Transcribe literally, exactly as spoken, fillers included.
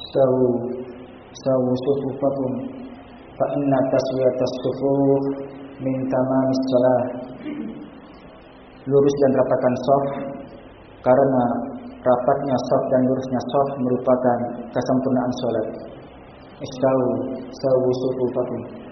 Sawu sawu sufufakum fa inna taswiyatas sufuf min tamamis shalah. Lurus dan rapatkan shaf, karena rapatnya shaf dan lurusnya shaf merupakan kesempurnaan salat. Istawu sawu sufufakum.